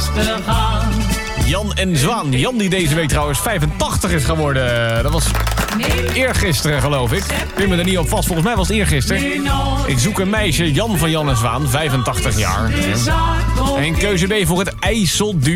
meester gaan. Jan en Zwaan. Jan die deze week trouwens 85 is geworden. Dat was eergisteren, geloof ik. Ik ben me er niet op vast. Volgens mij was het eergisteren. Ik zoek een meisje, Jan van Jan en Zwaan, 85 jaar. En keuze B voor het IJsselduur.